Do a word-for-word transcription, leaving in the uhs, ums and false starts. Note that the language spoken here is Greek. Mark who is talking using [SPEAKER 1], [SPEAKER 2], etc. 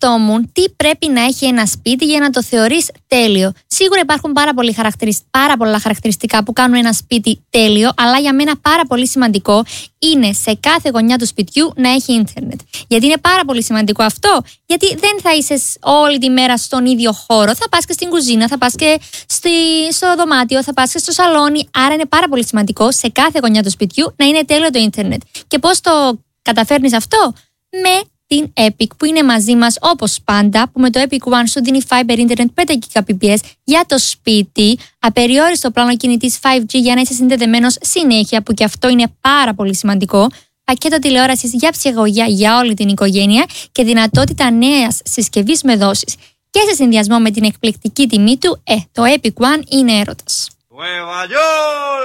[SPEAKER 1] σκεφτόμουν τι πρέπει να έχει ένα σπίτι για να το θεωρείς τέλειο. Σίγουρα υπάρχουν πάρα, πολύ χαρακτηρισ... πάρα πολλά χαρακτηριστικά που κάνουν ένα σπίτι τέλειο, αλλά για μένα πάρα πολύ σημαντικό είναι σε κάθε γωνιά του σπιτιού να έχει ίντερνετ. Γιατί είναι πάρα πολύ σημαντικό αυτό, γιατί δεν θα είσαι όλη τη μέρα στον ίδιο χώρο. Θα πας και στην κουζίνα, θα πας και στη... στο δωμάτιο, θα πας και στο σαλόνι. Άρα είναι πάρα πολύ σημαντικό σε κάθε γωνιά του σπιτιού να είναι τέλειο το ίντερνετ. Και πώς το καταφέρνεις αυτό? Με την Epic που είναι μαζί μας όπως πάντα, που με το Epic One σου δίνει Fiber Internet πέντε Gbps για το σπίτι, απεριόριστο πλάνο κινητής φάιβ τζι για να είσαι συνδεδεμένος συνέχεια, που και αυτό είναι πάρα πολύ σημαντικό, πακέτο τηλεόρασης για ψυχαγωγία για όλη την οικογένεια και δυνατότητα νέας συσκευής με δόσεις. Και σε συνδυασμό με την εκπληκτική τιμή του, ε, το Epic One είναι έρωτας.